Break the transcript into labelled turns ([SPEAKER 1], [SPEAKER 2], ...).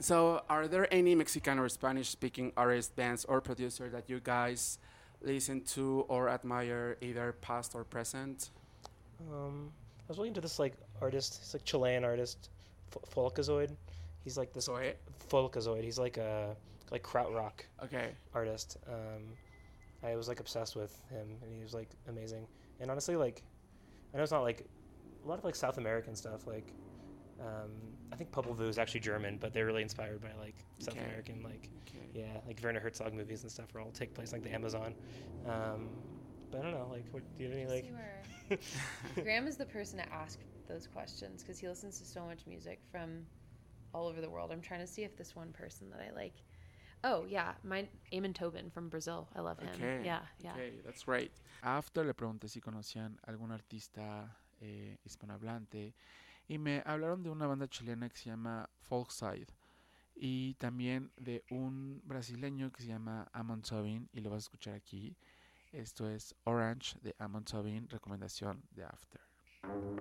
[SPEAKER 1] So, are there any Mexican or Spanish speaking artists, bands, or producer that you guys listen to or admire, either past or present?
[SPEAKER 2] I was really into this like artist. He's like Chilean artist, Folkazoid. He's like this
[SPEAKER 1] Sorry.
[SPEAKER 2] Folkazoid. He's like a like krautrock
[SPEAKER 1] Okay.
[SPEAKER 2] artist. I was like obsessed with him, and he was like amazing. And honestly, like I know it's not like a lot of like South American stuff. Like I think Popol Vuh is actually German, but they're really inspired by like South
[SPEAKER 1] Okay.
[SPEAKER 2] American, like
[SPEAKER 1] Okay.
[SPEAKER 2] yeah, like Werner Herzog movies and stuff, where all take place like the Amazon. Um, but I don't know, like, what do you have any
[SPEAKER 3] Just
[SPEAKER 2] like?
[SPEAKER 3] see where Graham is the person to ask those questions because he listens to so much music from all over the world. I'm trying to see if this one person that I like. Oh yeah, my Eamon Tobin from Brazil. I love him.
[SPEAKER 1] Okay.
[SPEAKER 3] Yeah, yeah.
[SPEAKER 1] Okay, that's great. After le pregunté si conocían algún artista hispanohablante y me hablaron de una banda chilena que se llama Folkside y también de un brasileño que se llama Amon Tobin y lo vas a escuchar aquí. Esto es Orange de Amon Tobin, recomendación de After.